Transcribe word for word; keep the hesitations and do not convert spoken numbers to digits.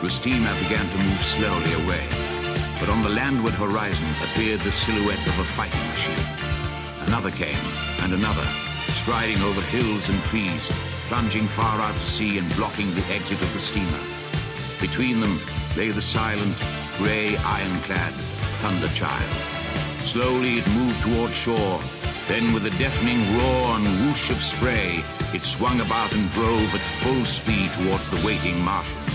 the steamer began to move slowly away. But on the landward horizon appeared the silhouette of a fighting machine. Another came, and another, striding over hills and trees, plunging far out to sea and blocking the exit of the steamer. Between them lay the silent, grey, ironclad Thunder Child. Slowly it moved toward shore. Then with a deafening roar and whoosh of spray, it swung about and drove at full speed towards the waiting Martians.